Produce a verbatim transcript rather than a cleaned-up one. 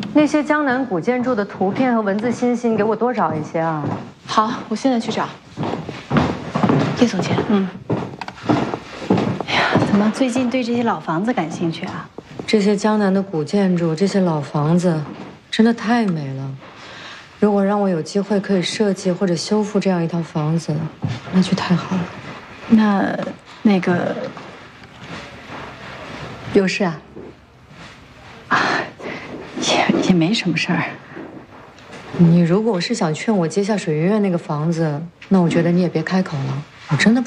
那些江南古建筑的图片和文字信息，你给我多找一些啊。 好，我现在去找。叶总监， 嗯。哎呀，怎么最近对这些老房子感兴趣啊？ 这些江南的古建筑，这些老房子，真的太美了。如果让我有机会可以设计或者修复这样一套房子，那就太好了。 那那个有事啊？ 啊，也也没什么事儿。 你如果是想劝我接下水月月那个房子，那我觉得你也别开口了，我真的不。